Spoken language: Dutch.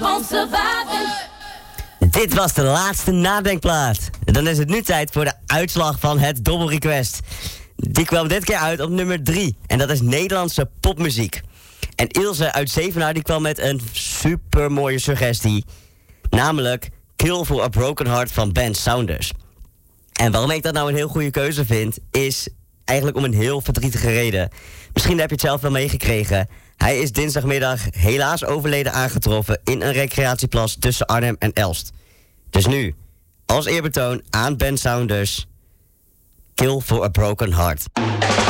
Dit was de laatste nadenkplaat. Dan is het nu tijd voor de uitslag van het Double Request. Die kwam dit keer uit op nummer 3. En dat is Nederlandse popmuziek. En Ilse uit Zevenaar die kwam met een super mooie suggestie. Namelijk Kill for a Broken Heart van Ben Saunders. En waarom ik dat nou een heel goede keuze vind, is eigenlijk om een heel verdrietige reden. Misschien heb je het zelf wel meegekregen. Hij is dinsdagmiddag helaas overleden aangetroffen in een recreatieplas tussen Arnhem en Elst. Dus nu, als eerbetoon aan Ben Saunders, Kill for a Broken Heart.